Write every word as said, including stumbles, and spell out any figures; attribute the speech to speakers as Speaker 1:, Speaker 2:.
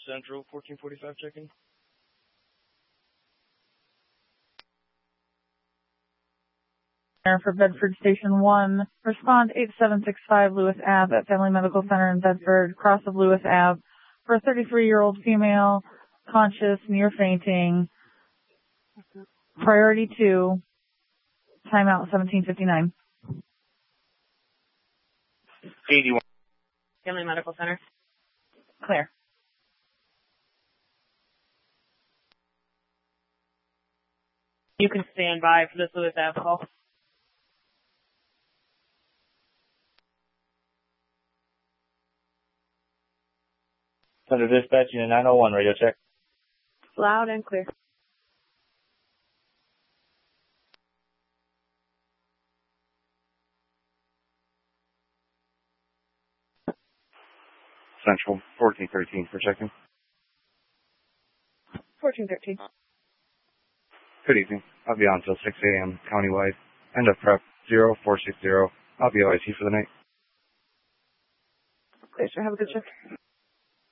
Speaker 1: Central, fourteen forty-five, check-in.
Speaker 2: For Bedford Station one, respond eight seven six five Lewis Ave at Family Medical Center in Bedford, cross of Lewis Ave, for a thirty-three-year-old female, conscious, near fainting, priority two, timeout seventeen fifty-nine.
Speaker 1: eighty-one.
Speaker 3: Family Medical Center.
Speaker 2: Clear.
Speaker 3: You can stand by for this Lewis Ave call.
Speaker 1: Center dispatching a nine oh one, radio check.
Speaker 3: Loud and clear.
Speaker 1: Central, fourteen thirteen for check-in.
Speaker 3: fourteen thirteen.
Speaker 1: Good evening. I'll be on until six a.m. countywide. End of prep zero four six zero. I'll be O I C for the night.
Speaker 3: Clear, sir. Have a good shift.